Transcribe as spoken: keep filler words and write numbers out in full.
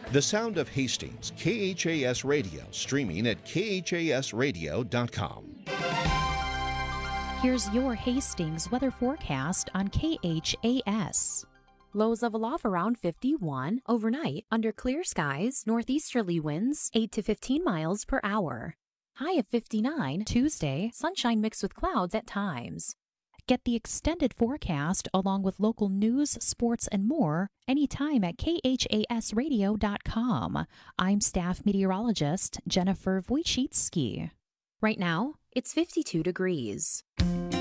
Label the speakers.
Speaker 1: The Sound of Hastings, K H A S Radio, streaming at K H A S radio dot com.
Speaker 2: Here's your Hastings weather forecast on K H A S. Lows of aloft around fifty-one. Overnight, under clear skies, northeasterly winds eight to fifteen miles per hour. High of fifty-nine. Tuesday, sunshine mixed with clouds at times. Get the extended forecast along with local news, sports, and more anytime at K H A S radio dot com. I'm staff meteorologist Jennifer Wojcicki. Right now, it's fifty-two degrees.